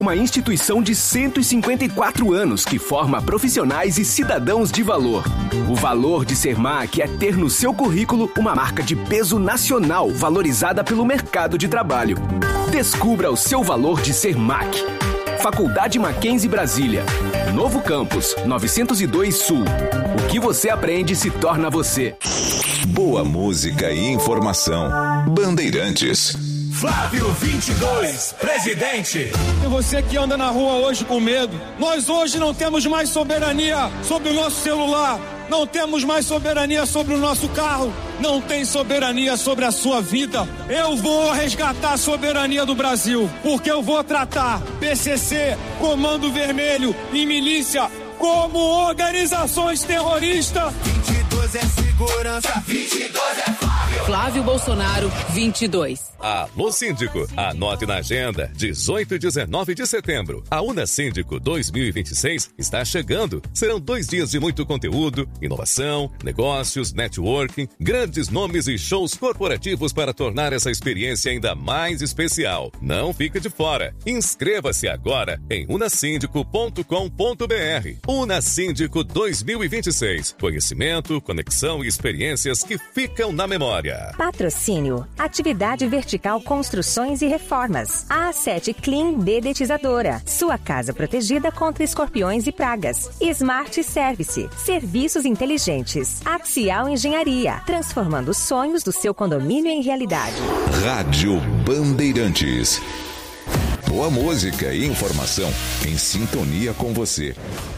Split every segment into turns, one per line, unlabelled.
Uma instituição de 154 anos que forma profissionais e cidadãos de valor. O valor de Sermac é ter no seu currículo uma marca de peso nacional valorizada pelo mercado de trabalho. Descubra o seu valor de Sermac. Faculdade Mackenzie Brasília. Novo Campus, 902 Sul. O que você aprende se torna você.
Boa música e informação. Bandeirantes.
Flávio 22, presidente.
E você que anda na rua hoje com medo, nós hoje não temos mais soberania sobre o nosso celular, não temos mais soberania sobre o nosso carro, não tem soberania sobre a sua vida. Eu vou resgatar a soberania do Brasil, porque eu vou tratar PCC, Comando Vermelho e milícia como organizações terroristas.
22 é segurança, 22 é Flávio.
Flávio Bolsonaro, 22.
Alô Síndico, anote na agenda, 18 e 19 de setembro. A Unasíndico 2026 está chegando. Serão 2 dias de muito conteúdo, inovação, negócios, networking, grandes nomes e shows corporativos para tornar essa experiência ainda mais especial. Não fique de fora. Inscreva-se agora em unasíndico.com.br. Unasíndico 2026. Conhecimento, conexão e experiências que ficam na memória.
Patrocínio. Atividade Vertical Construções e Reformas. A A7 Clean Dedetizadora. Sua casa protegida contra escorpiões e pragas. Smart Service. Serviços inteligentes. Axial Engenharia. Transformando os sonhos do seu condomínio em realidade.
Rádio Bandeirantes. Boa música e informação em sintonia com você.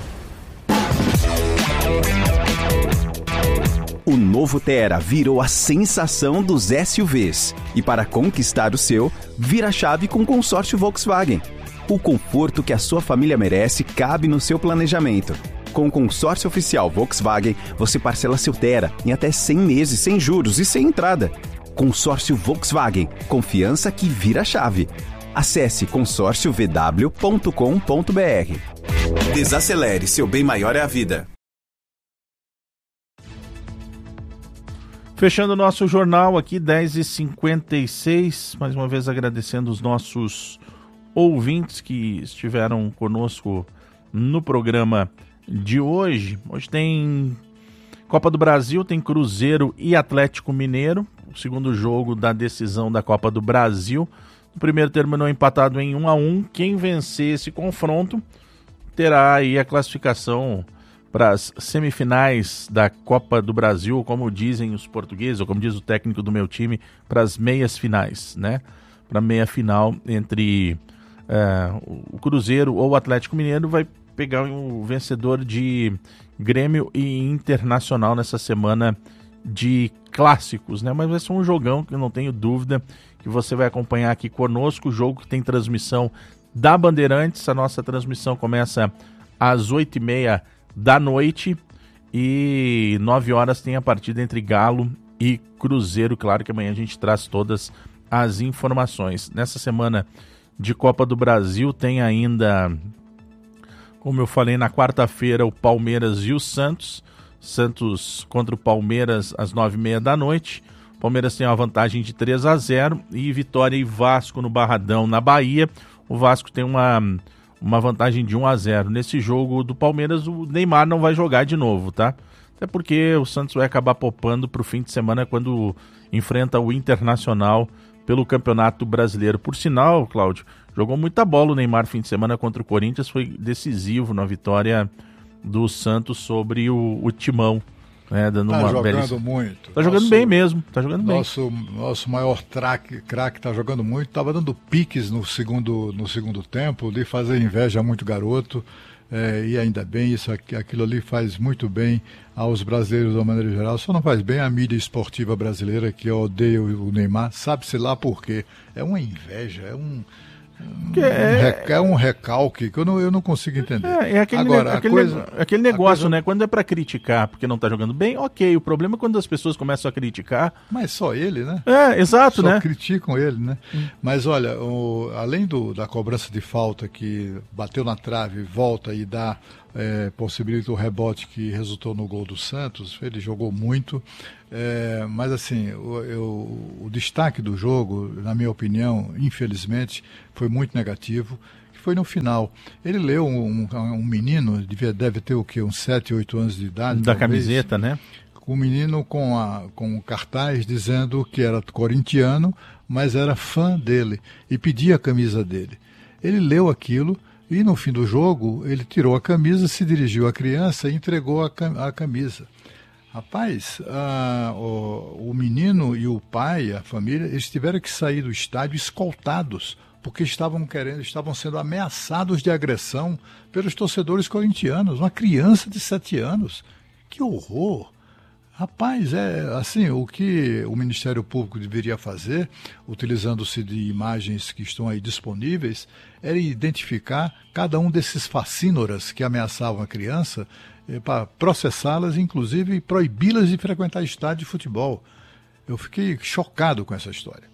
O novo Tera virou a sensação dos SUVs. E para conquistar o seu, vira a chave com o consórcio Volkswagen. O conforto que a sua família merece cabe no seu planejamento. Com o consórcio oficial Volkswagen, você parcela seu Tera em até 100 meses sem juros e sem entrada. Consórcio Volkswagen. Confiança que vira a chave. Acesse consórciovw.com.br. Desacelere, seu bem maior é a vida.
Fechando o nosso jornal aqui, 10h56, mais uma vez agradecendo os nossos ouvintes que estiveram conosco no programa de hoje. Hoje tem Copa do Brasil, tem Cruzeiro e Atlético Mineiro, o segundo jogo da decisão da Copa do Brasil. O primeiro terminou empatado em 1-1. Quem vencer esse confronto terá aí a classificação para as semifinais da Copa do Brasil, como dizem os portugueses, ou como diz o técnico do meu time, para as meias finais, né? Para a meia final entre o Cruzeiro ou o Atlético Mineiro, vai pegar o vencedor de Grêmio e Internacional nessa semana de clássicos, né? Mas vai ser um jogão que eu não tenho dúvida que você vai acompanhar aqui conosco, o jogo que tem transmissão da Bandeirantes. A nossa transmissão começa às 8h30 da noite e 9 horas tem a partida entre Galo e Cruzeiro. Claro que amanhã a gente traz todas as informações. Nessa semana de Copa do Brasil tem ainda, como eu falei, na quarta-feira o Palmeiras e o Santos. Santos contra o Palmeiras às 9h30 da noite. O Palmeiras tem uma vantagem de 3-0 e Vitória e Vasco no Barradão, na Bahia. O Vasco tem uma vantagem de 1-0. Nesse jogo do Palmeiras, o Neymar não vai jogar de novo, tá? Até porque o Santos vai acabar poupando para o fim de semana quando enfrenta o Internacional pelo Campeonato Brasileiro. Por sinal, Cláudio, jogou muita bola o Neymar fim de semana contra o Corinthians, foi decisivo na vitória do Santos sobre o Timão. Né, dando
tá
uma
jogando
belíssima...
muito.
Tá jogando bem mesmo, tá jogando bem.
Nosso maior craque tá jogando muito, tava dando piques no segundo tempo, de fazer inveja a muito garoto, e ainda bem, aquilo ali faz muito bem aos brasileiros de uma maneira geral, só não faz bem à mídia esportiva brasileira, que odeia o Neymar, sabe-se lá por quê. É uma inveja, é um recalque que eu não consigo entender.
Aquele negócio, né? Quando é para criticar porque não tá jogando bem, ok. O problema é quando as pessoas começam a criticar.
Mas só ele, né?
Exato,
só
né?
Criticam ele, né? Mas olha, além da cobrança de falta que bateu na trave, volta e dá possibilita o rebote que resultou no gol do Santos, ele jogou muito. Mas assim, o destaque do jogo, na minha opinião, infelizmente, foi muito negativo. foi no final. Ele leu um menino, deve ter o quê? Uns 7, 8 anos de idade.
Da
talvez,
camiseta, né?
Um menino com um cartaz dizendo que era corintiano, mas era fã dele e pedia a camisa dele. Ele leu aquilo e no fim do jogo ele tirou a camisa, se dirigiu à criança e entregou a camisa. Rapaz, o menino e o pai, a família, eles tiveram que sair do estádio escoltados, porque estavam sendo ameaçados de agressão pelos torcedores corintianos. Uma criança de 7 anos. Que horror! Rapaz, assim, o que o Ministério Público deveria fazer, utilizando-se de imagens que estão aí disponíveis, era identificar cada um desses facínoras que ameaçavam a criança, para processá-las, inclusive, e proibi-las de frequentar estádio de futebol. Eu fiquei chocado com essa história.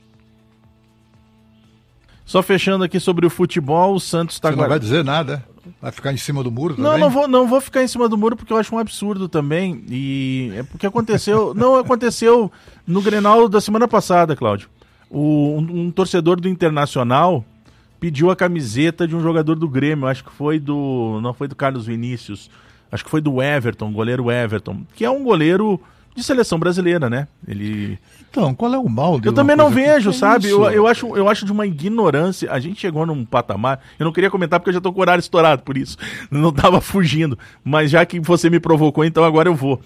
Só fechando aqui sobre o futebol, o Santos está...
Você não vai dizer nada, vai ficar em cima do muro também?
Não vou ficar em cima do muro porque eu acho um absurdo também. E é porque aconteceu... aconteceu no Grenal da semana passada, Cláudio. Um torcedor do Internacional pediu a camiseta de um jogador do Grêmio, acho que foi não foi do Carlos Vinícius, acho que foi do Everton, goleiro Everton, que é um goleiro de seleção brasileira, né?
Então, qual é o mal?
Eu também não vejo, sabe? Eu acho de uma ignorância. A gente chegou num patamar... Eu não queria comentar porque eu já tô com o horário estourado por isso. Não tava fugindo. Mas já que você me provocou, então agora eu vou.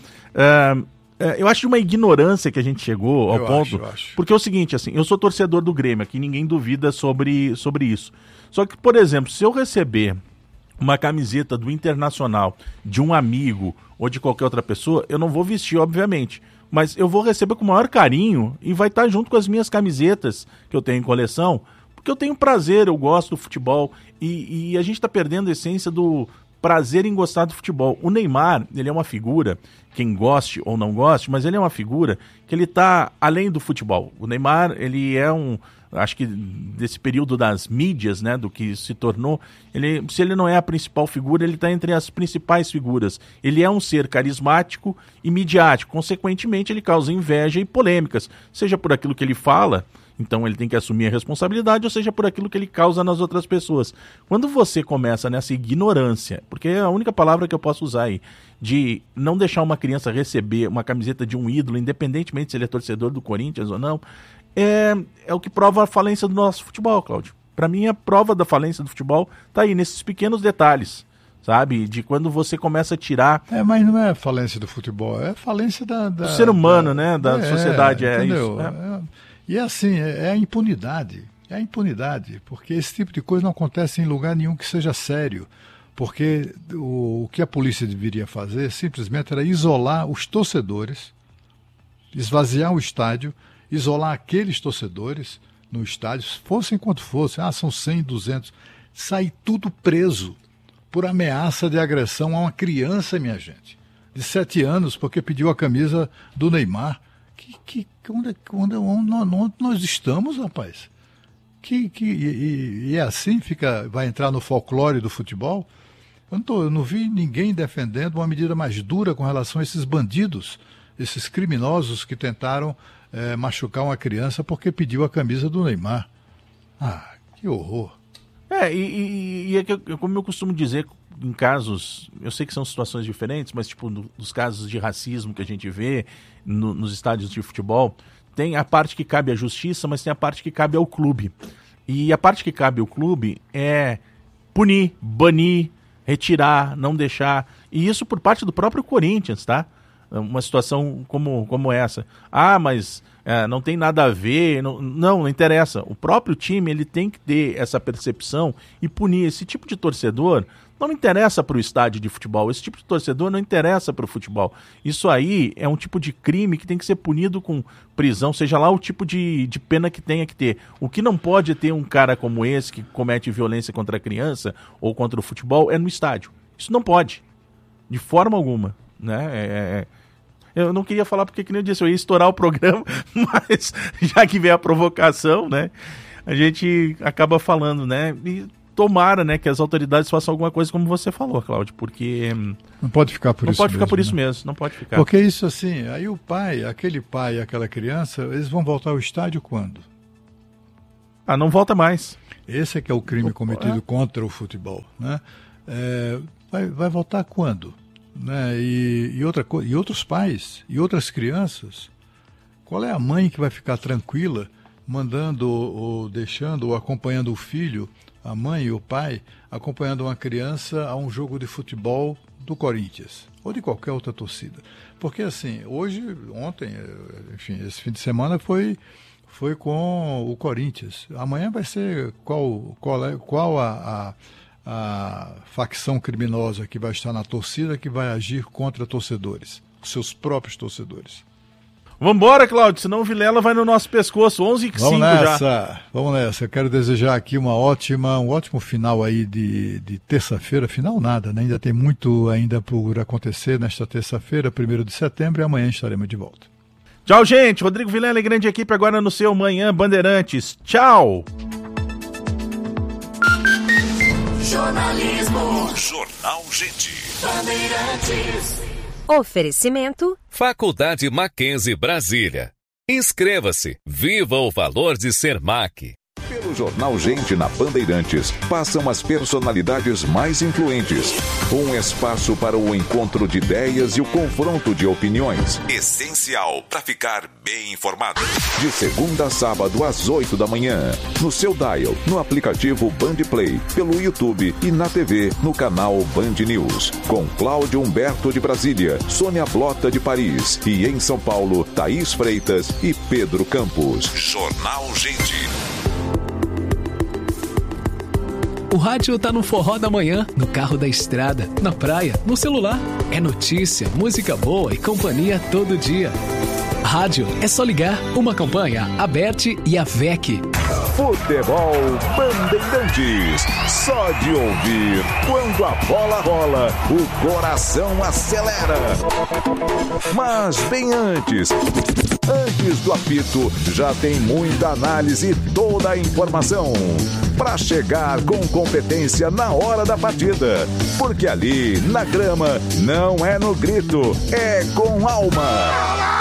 Eu acho de uma ignorância que a gente chegou ao ponto. Porque é o seguinte, assim, eu sou torcedor do Grêmio, aqui ninguém duvida sobre isso. Só que, por exemplo, se eu receber uma camiseta do Internacional, de um amigo ou de qualquer outra pessoa, eu não vou vestir, obviamente. Mas eu vou receber com o maior carinho e vai estar junto com as minhas camisetas que eu tenho em coleção, porque eu tenho prazer, eu gosto do futebol e a gente está perdendo a essência do prazer em gostar do futebol. O Neymar, ele é uma figura, quem goste ou não goste, mas ele é uma figura que ele está além do futebol. O Neymar, ele é acho que desse período das mídias, né, do que se tornou, se ele não é a principal figura, ele está entre as principais figuras. Ele é um ser carismático e midiático, consequentemente ele causa inveja e polêmicas, seja por aquilo que ele fala, então ele tem que assumir a responsabilidade, ou seja por aquilo que ele causa nas outras pessoas. Quando você começa nessa ignorância, porque é a única palavra que eu posso usar aí, de não deixar uma criança receber uma camiseta de um ídolo, independentemente se ele é torcedor do Corinthians ou não, é o que prova a falência do nosso futebol, Cláudio. Para mim, a prova da falência do futebol tá aí, nesses pequenos detalhes, sabe? De quando você começa a tirar...
mas não é falência do futebol, é falência do
ser humano, né? Da sociedade, entendeu?
Isso. E assim, é a impunidade. É a impunidade, porque esse tipo de coisa não acontece em lugar nenhum que seja sério. Porque o que a polícia deveria fazer simplesmente era isolar os torcedores, esvaziar o estádio, isolar aqueles torcedores no estádio, fossem quanto fossem, são 100, 200, sair tudo preso por ameaça de agressão a uma criança, minha gente, de 7 anos, porque pediu a camisa do Neymar. Onde nós estamos, rapaz? E assim vai entrar no folclore do futebol? Eu não vi ninguém defendendo uma medida mais dura com relação a esses bandidos, esses criminosos que tentaram machucar uma criança porque pediu a camisa do Neymar. Que horror.
Como eu costumo dizer, em casos, eu sei que são situações diferentes, mas tipo nos casos de racismo que a gente vê nos estádios de futebol, tem a parte que cabe à justiça, mas tem a parte que cabe ao clube. E a parte que cabe ao clube é punir, banir, retirar, não deixar. E isso por parte do próprio Corinthians, tá? Uma situação como essa. Mas não tem nada a ver, não interessa. O próprio time ele tem que ter essa percepção e punir esse tipo de torcedor. Não interessa para o estádio de futebol, esse tipo de torcedor não interessa para o futebol. Isso aí é um tipo de crime que tem que ser punido com prisão, seja lá o tipo de pena que tenha que ter. O que não pode ter um cara como esse que comete violência contra a criança ou contra o futebol é no estádio. Isso não pode, de forma alguma, né? Eu não queria falar porque, que nem eu disse, eu ia estourar o programa, mas já que veio a provocação, né, a gente acaba falando, né, e tomara, né, que as autoridades façam alguma coisa como você falou, Cláudio, porque...
Não pode ficar por isso mesmo. Não pode ficar
por isso mesmo, não pode ficar.
Porque isso assim, aí aquele pai e aquela criança, eles vão voltar ao estádio quando?
Não volta mais.
Esse é que é o crime cometido contra o futebol, né? Vai voltar quando? Né? E outros pais, e outras crianças, qual é a mãe que vai ficar tranquila mandando ou deixando ou acompanhando o filho, a mãe e o pai, acompanhando uma criança a um jogo de futebol do Corinthians ou de qualquer outra torcida? Porque assim, ontem, enfim, esse fim de semana foi com o Corinthians. Amanhã vai ser qual a facção criminosa que vai estar na torcida, que vai agir contra torcedores, os seus próprios torcedores.
Vambora, Cláudio, senão o Vilela vai no nosso pescoço, 11h05 já.
Vamos nessa, eu quero desejar aqui um ótimo final aí de terça-feira, final nada, né? Ainda tem muito ainda por acontecer nesta terça-feira, 1º de setembro, e amanhã estaremos de volta.
Tchau, gente, Rodrigo Vilela e grande equipe agora no seu Manhã Bandeirantes, tchau!
Jornal Gente.
Bandeirantes. Oferecimento
Faculdade Mackenzie Brasília. Inscreva-se. Viva o valor de ser MAC.
Pelo Jornal Gente na Bandeirantes, passam as personalidades mais influentes. Um espaço para o encontro de ideias e o confronto de opiniões. Essencial para ficar bem informado. De segunda a sábado às 8 da manhã. No seu dial, no aplicativo Band Play, pelo YouTube e na TV, no canal Band News. Com Cláudio Humberto de Brasília, Sônia Blota de Paris e em São Paulo, Thaís Freitas e Pedro Campos. Jornal Gente.
O rádio tá no forró da manhã, no carro da estrada, na praia, no celular. É notícia, música boa e companhia todo dia. Rádio é só ligar, uma campanha, a Bert e a VEC.
Futebol Bandeirantes. Só de ouvir, quando a bola rola, o coração acelera. Mas bem antes do apito, já tem muita análise e toda a informação para chegar com competência na hora da partida. Porque ali, na grama, não é no grito, é com alma.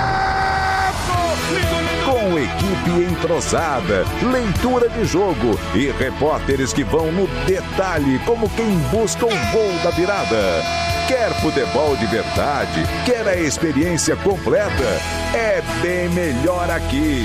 Com equipe entrosada, leitura de jogo e repórteres que vão no detalhe como quem busca um gol da virada. Quer futebol de verdade? Quer a experiência completa? É bem melhor aqui.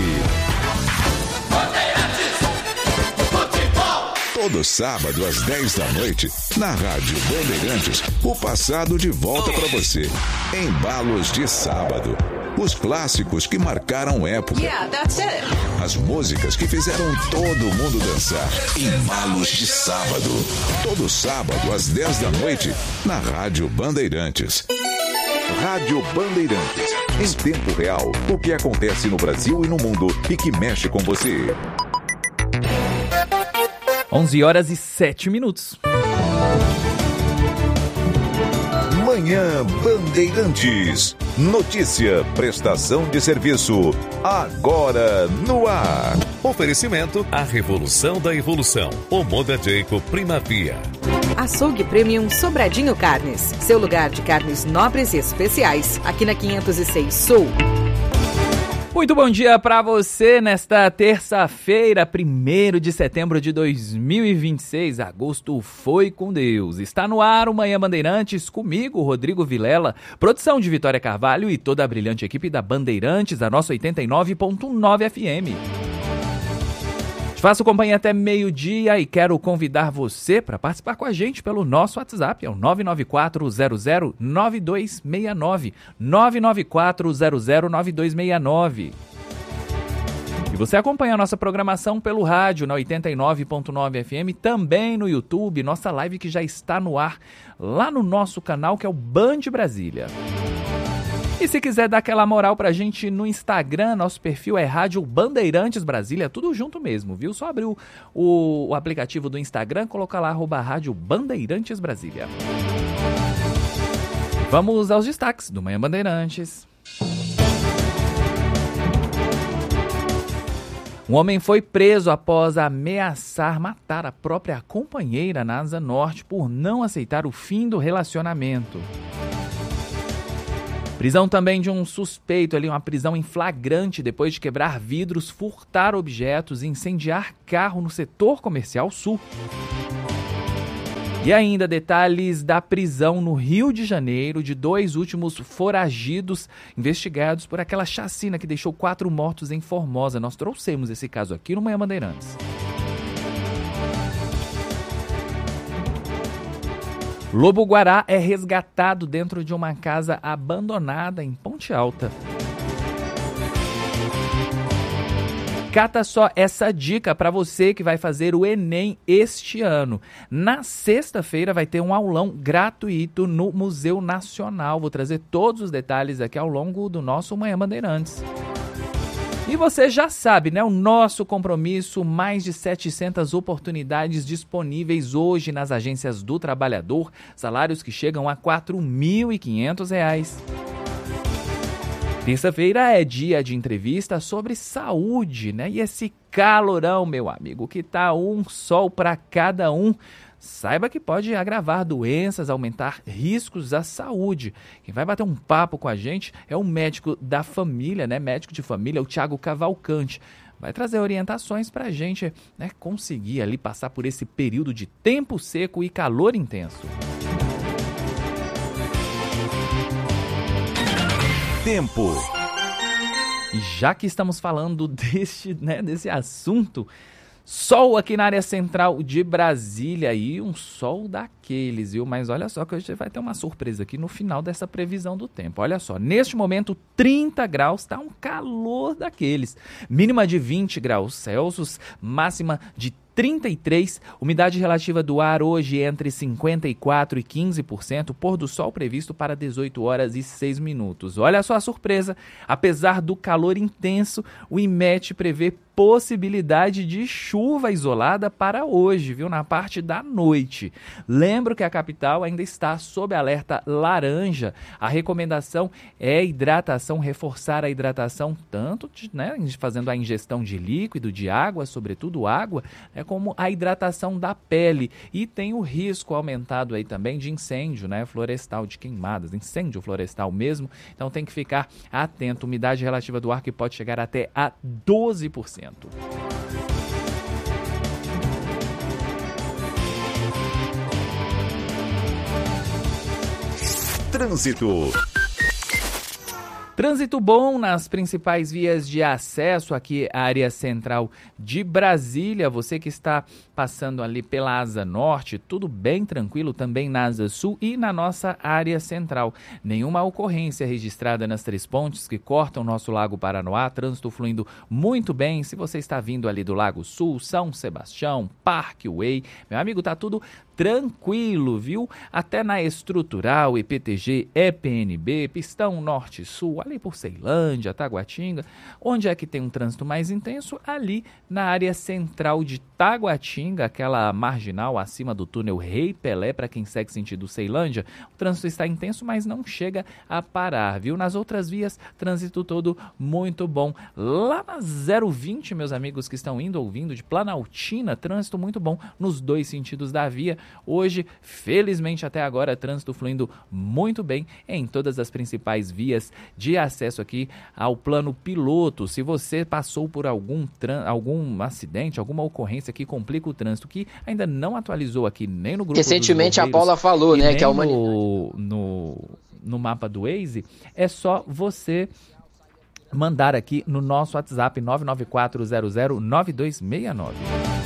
Todo sábado às 10 da noite, na Rádio Bandeirantes, o passado de volta para você. Embalos de sábado. Os clássicos que marcaram época.
Yeah, that's it.
As músicas que fizeram todo mundo dançar. Embalos de sábado. Todo sábado às 10 da noite, na Rádio Bandeirantes. Rádio Bandeirantes. Em tempo real, o que acontece no Brasil e no mundo e que mexe com você.
11h07.
Manhã Bandeirantes. Notícia, prestação de serviço. Agora no ar.
Oferecimento: a revolução da evolução. O Moda Jacob Primavia.
Açougue Premium Sobradinho Carnes. Seu lugar de carnes nobres e especiais. Aqui na 506 Sul.
Muito bom dia para você nesta terça-feira, 1º de setembro de 2026. Agosto foi com Deus. Está no ar o Manhã Bandeirantes, comigo, Rodrigo Vilela, produção de Vitória Carvalho e toda a brilhante equipe da Bandeirantes, a nossa 89.9 FM. Te faço companhia até meio-dia e quero convidar você para participar com a gente pelo nosso WhatsApp, é o 994-00-9269, 994-00-9269. E você acompanha a nossa programação pelo rádio na 89.9 FM, também no YouTube, nossa live que já está no ar lá no nosso canal, que é o Band Brasília. E se quiser dar aquela moral pra gente no Instagram, nosso perfil é Rádio Bandeirantes Brasília, tudo junto mesmo, viu? Só abrir o aplicativo do Instagram, colocar lá @Rádio Bandeirantes Brasília. Vamos aos destaques do Manhã Bandeirantes. Um homem foi preso após ameaçar matar a própria companheira na Asa Norte por não aceitar o fim do relacionamento. Prisão também de um suspeito ali, uma prisão em flagrante depois de quebrar vidros, furtar objetos e incendiar carro no setor comercial sul. E ainda detalhes da prisão no Rio de Janeiro de 2 últimos foragidos investigados por aquela chacina que deixou 4 mortos em Formosa. Nós trouxemos esse caso aqui no Manhã Bandeirantes. Lobo-guará é resgatado dentro de uma casa abandonada em Ponte Alta. Cata só essa dica para você que vai fazer o Enem este ano. Na sexta-feira vai ter um aulão gratuito no Museu Nacional. Vou trazer todos os detalhes aqui ao longo do nosso Manhã Bandeirantes. E você já sabe, né? O nosso compromisso, mais de 700 oportunidades disponíveis hoje nas agências do trabalhador, salários que chegam a R$ 4.500. Terça-feira é dia de entrevista sobre saúde, né? E esse calorão, meu amigo, que tá um sol para cada um. Saiba que pode agravar doenças, aumentar riscos à saúde. Quem vai bater um papo com a gente é o médico da família, né? Médico de família, o Thiago Cavalcante. Vai trazer orientações para a gente, né, conseguir ali passar por esse período de tempo seco e calor intenso.
Tempo.
E já que estamos falando desse assunto, sol aqui na área central de Brasília e um sol daqueles, viu? Mas olha só que hoje vai ter uma surpresa aqui no final dessa previsão do tempo. Olha só, neste momento 30 graus, tá um calor daqueles. Mínima de 20 graus Celsius, máxima de 33, umidade relativa do ar hoje entre 54% e 15%, pôr do sol previsto para 18 horas e 6 minutos. Olha só a surpresa, apesar do calor intenso, o IMET prevê possibilidade de chuva isolada para hoje, viu, na parte da noite. Lembro que a capital ainda está sob alerta laranja. A recomendação é hidratação, reforçar a hidratação tanto, fazendo a ingestão de líquido, de água, sobretudo água, como a hidratação da pele. E tem o risco aumentado aí também de incêndio, florestal, de queimadas, incêndio florestal mesmo. Então tem que ficar atento. Umidade relativa do ar que pode chegar até a 12%.
Trânsito.
Trânsito bom nas principais vias de acesso aqui à área central de Brasília. Você que está passando ali pela Asa Norte, tudo bem tranquilo também na Asa Sul e na nossa área central. Nenhuma ocorrência registrada nas 3 pontes que cortam o nosso Lago Paranoá. Trânsito fluindo muito bem. Se você está vindo ali do Lago Sul, São Sebastião, Parkway, meu amigo, tá tudo tranquilo, viu? Até na Estrutural, EPTG, EPNB, Pistão Norte-Sul, ali por Ceilândia, Taguatinga. Onde é que tem um trânsito mais intenso? Ali na área central de Taguatinga, aquela marginal acima do túnel Rei Pelé, para quem segue sentido Ceilândia. O trânsito está intenso, mas não chega a parar, viu? Nas outras vias, trânsito todo muito bom. Lá na 020, meus amigos que estão indo ou vindo de Planaltina, trânsito muito bom nos 2 sentidos da via. Hoje, felizmente até agora, trânsito fluindo muito bem em todas as principais vias de acesso aqui ao plano piloto. Se você passou por algum acidente, alguma ocorrência que complica o trânsito, que ainda não atualizou aqui nem no grupo
recentemente a Paula falou, né, que é uma
no mapa do Waze, é só você mandar aqui no nosso WhatsApp 994009269.